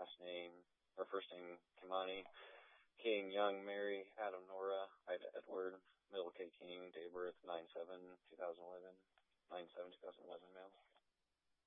last name, or first name Kimani. King, Young, Mary, Adam, Nora, Ida, Edward, middle K, King, date of birth 9/7/2011, 9/7/2011 male.